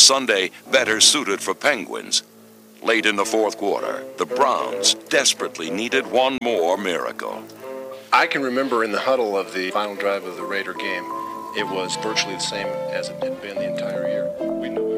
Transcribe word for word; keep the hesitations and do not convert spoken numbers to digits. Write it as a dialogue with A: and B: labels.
A: Sunday better suited for Penguins. Late in the fourth quarter, the Browns desperately needed one more miracle.
B: I can remember in the huddle of the final drive of the Raider game, it was virtually the same as it had been the entire year. We knew